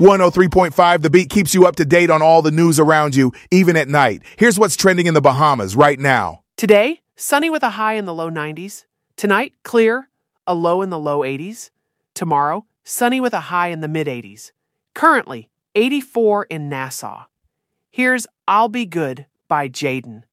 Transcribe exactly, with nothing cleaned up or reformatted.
one oh three point five The Beat keeps you up to date on all the news around you, even at night. Here's what's trending in the Bahamas right now. Today, sunny with a high in the low nineties. Tonight, clear, a low in the low eighties. Tomorrow, sunny with a high in the mid eighties. Currently, eighty-four in Nassau. Here's I'll Be Good by Jaden.